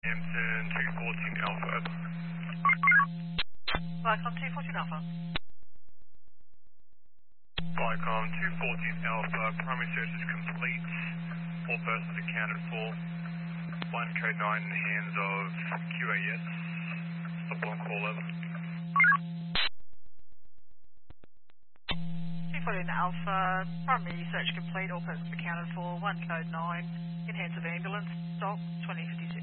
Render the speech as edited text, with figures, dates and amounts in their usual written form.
Hampton 214 Alpha. Vicom 214 Alpha. Vicom 214 Alpha, primary search is complete. All persons accounted for. Line code 9 in the hands of QAS. Stop on call over. 214 Alpha, primary search complete, all persons accounted for, 1 code 9, in hands of ambulance, stop 2056.